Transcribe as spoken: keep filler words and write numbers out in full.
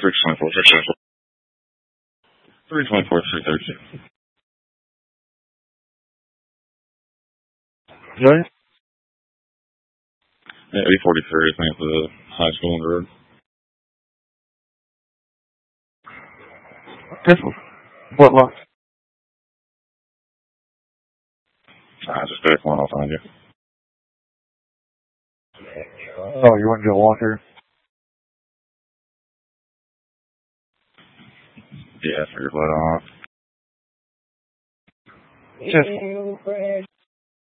three twenty-four, three twenty-four. three twenty-four, three thirty-two. Right? Yeah, eight forty-three, I think, at the high school on the road. This one. What lot? I just pick one, I'll find you. Oh, you want to go Walker? Yeah, I figured that out. Just